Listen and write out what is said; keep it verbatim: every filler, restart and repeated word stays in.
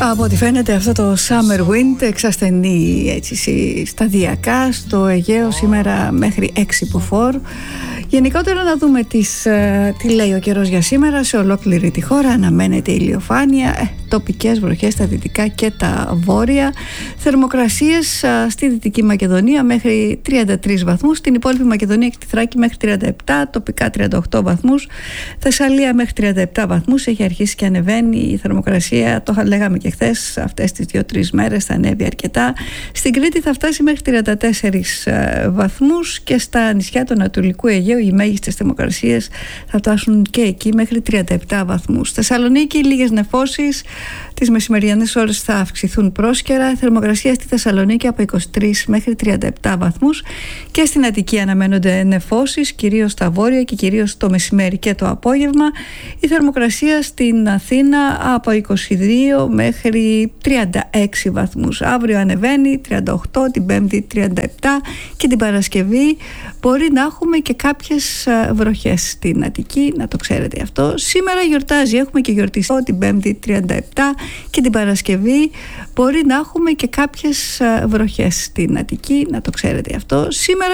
Από ό,τι φαίνεται αυτό το Summer Wind εξασθενεί έτσι σταδιακά στο Αιγαίο σήμερα μέχρι έξι μποφόρ. Γενικότερα να δούμε τις, τι λέει ο καιρός για σήμερα. Σε ολόκληρη τη χώρα αναμένεται ηλιοφάνεια, ε, τοπικές βροχές στα δυτικά και τα βόρεια. Θερμοκρασίες ε, στη Δυτική Μακεδονία μέχρι τριάντα τρεις βαθμούς, στην υπόλοιπη Μακεδονία και τη Θράκη μέχρι τριάντα επτά, τοπικά τριάντα οκτώ βαθμούς, Θεσσαλία μέχρι τριάντα επτά βαθμούς. Έχει αρχίσει και ανεβαίνει η θερμοκρασία, το λέγαμε και χθες, αυτές τις δύο τρεις μέρες θα ανέβει αρκετά. Στην Κρήτη θα φτάσει μέχρι τριάντα τέσσερις ε, βαθμούς και στα νησιά του Ανατολικού Αιγαίου οι μέγιστες θερμοκρασίες θα φτάσουν και εκεί μέχρι τριάντα επτά βαθμούς. Θεσσαλονίκη, λίγες νεφώσεις, τις μεσημεριανές ώρες θα αυξηθούν πρόσκαιρα. Η θερμοκρασία στη Θεσσαλονίκη από είκοσι τρεις μέχρι τριάντα επτά βαθμούς και στην Αττική αναμένονται νεφώσεις, κυρίως στα βόρεια και κυρίως το μεσημέρι και το απόγευμα. Η θερμοκρασία στην Αθήνα από είκοσι δύο μέχρι τριάντα έξι βαθμούς. Αύριο ανεβαίνει τριάντα οκτώ, την Πέμπτη τριάντα επτά και την Παρασκευή μπορεί να έχουμε και κάποιες βροχές στην Αττική, να το ξέρετε αυτό. Σήμερα γιορτάζει, έχουμε και γιορτιστό την Πέμπτη τριάντα επτά και την Παρασκευή μπορεί να έχουμε και κάποιες βροχές στην Αττική, να το ξέρετε αυτό. Σήμερα